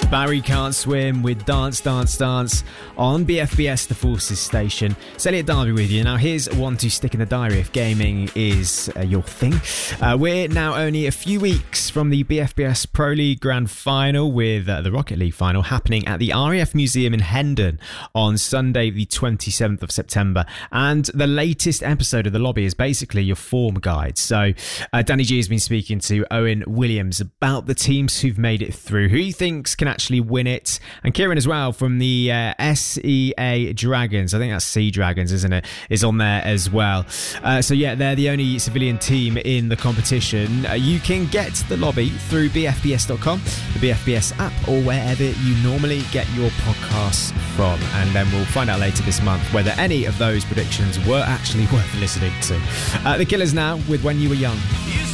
Barry Can't Swim with Dance, Dance, Dance on BFBS, the Forces station. It's Elliot Darby with you. Now, here's one to stick in the diary if gaming is your thing. We're now only a few weeks from the BFBS Pro League Grand Final with the Rocket League Final happening at the RAF Museum in Hendon on Sunday, the 27th of September. And the latest episode of The Lobby is basically your form guide. So Danny G has been speaking to Owen Williams about the teams who've made it through, who he thinks can actually win it, and Kieran as well from the SEA Dragons, I think that's Sea Dragons, isn't it, is on there as well. So yeah, they're the only civilian team in the competition. You can get The Lobby through bfbs.com, the BFBS app, or wherever you normally get your podcasts from, and then we'll find out later this month whether any of those predictions were actually worth listening to. The Killers now with When You Were Young.